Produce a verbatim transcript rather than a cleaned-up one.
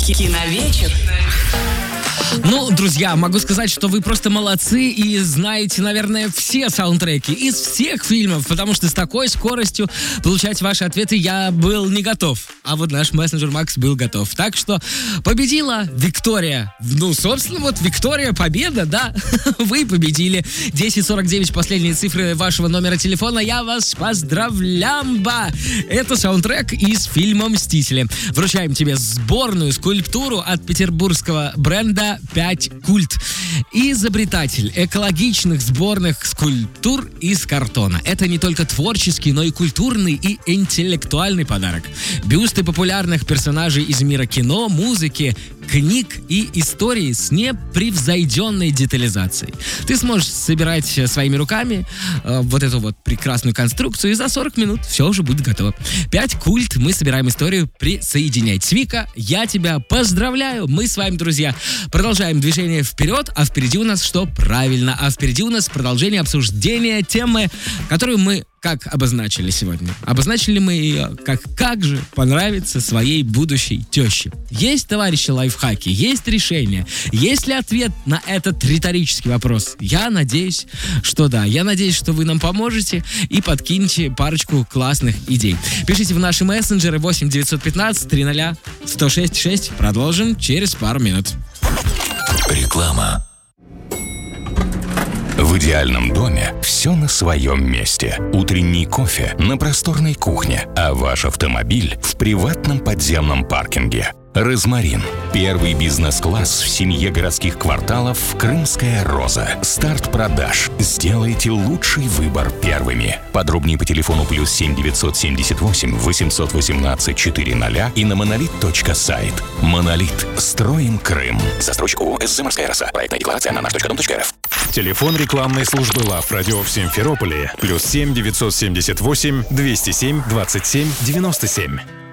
Киновечер. Ну, друзья, могу сказать, что вы просто молодцы и знаете, наверное, все саундтреки из всех фильмов, потому что с такой скоростью получать ваши ответы я был не готов. А вот наш мессенджер Макс был готов. Так что победила Виктория. Ну, собственно, вот Виктория, победа, да. Вы победили. десять сорок девять, последние цифры вашего номера телефона. Я вас поздравляю. Это саундтрек из фильма «Мстители». Вручаем тебе сборную скульптуру от петербургского бренда пять культ. Изобретатель экологичных сборных скульптур из картона. Это не только творческий, но и культурный и интеллектуальный подарок. Бюсты популярных персонажей из мира кино, музыки, книг и истории с непревзойденной детализацией. Ты сможешь собирать своими руками э, вот эту вот прекрасную конструкцию, и за сорок минут все уже будет готово. пять культ. Мы собираем историю присоединять. Свика, я тебя поздравляю. Мы с вами, друзья, продолжаем движение вперед, а впереди у нас что? Правильно, а впереди у нас продолжение обсуждения темы, которую мы как обозначили сегодня? Обозначили мы ее как «Как же понравится своей будущей теще». Есть, товарищи, лайфхаки, есть решения. Есть ли ответ на этот риторический вопрос? Я надеюсь, что да. Я надеюсь, что вы нам поможете и подкинете парочку классных идей. Пишите в наши мессенджеры восемь девятьсот пятнадцать триста сто шесть шесть. Продолжим через пару минут. Реклама. В идеальном доме все на своем месте. Утренний кофе на просторной кухне, а ваш автомобиль в приватном подземном паркинге. «Розмарин» – первый бизнес-класс в семье городских кварталов «Крымская роза». Старт продаж. Сделайте лучший выбор первыми. Подробнее по телефону плюс семь девятьсот семьдесят восемь восемьсот восемнадцать четыреста и на монолит точка сайт. «Монолит». Строим Крым. Застройщик ООО «СЗ Морская роса». Проектная декларация на наш точка дом точка рф. Телефон рекламной службы Love Radio в Симферополе плюс семь девятьсот семьдесят восемь двести семь двадцать семь девяносто семь.